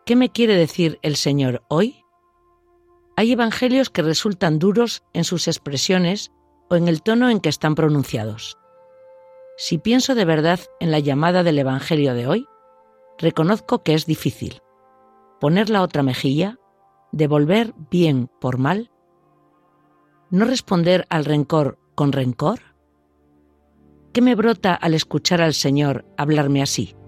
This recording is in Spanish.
¿Qué me quiere decir el Señor hoy? Hay evangelios que resultan duros en sus expresiones o en el tono en que están pronunciados. Si pienso de verdad en la llamada del evangelio de hoy, reconozco que es difícil. Poner la otra mejilla, devolver bien por mal, no responder al rencor con rencor. ¿Qué me brota al escuchar al Señor hablarme así?